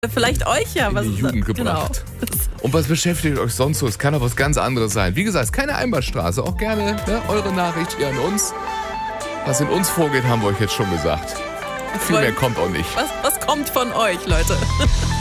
vielleicht euch ja. in die Jugend gebracht. Genau. Und was beschäftigt euch sonst so? Es kann auch was ganz anderes sein. Wie gesagt, es ist keine Einbahnstraße. Auch gerne eure Nachricht hier an uns. Was in uns vorgeht, haben wir euch jetzt schon gesagt. Viel mehr kommt auch nicht. Was kommt von euch, Leute?